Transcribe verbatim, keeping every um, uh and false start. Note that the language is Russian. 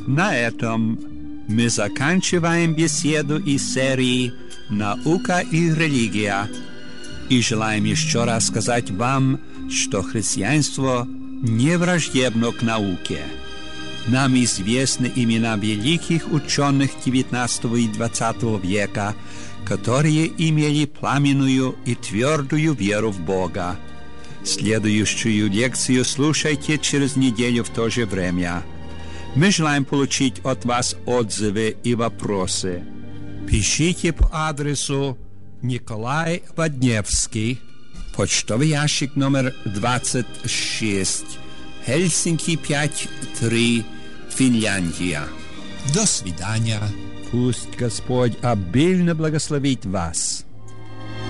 На этом мы заканчиваем беседу из серии «Наука и религия» и желаем еще раз сказать вам, что христианство не враждебно к науке. Нам известны имена великих ученых девятнадцатого и двадцатого века, которые имели пламенную и твердую веру в Бога. Следующую лекцию слушайте через неделю в то же время. Мы желаем получить от вас отзывы и вопросы. Пишите по адресу Николай Водневский, почтовый ящик номер двадцать шесть, Хельсинки пять три, Финляндия. До свидания. Пусть Господь обильно благословит вас.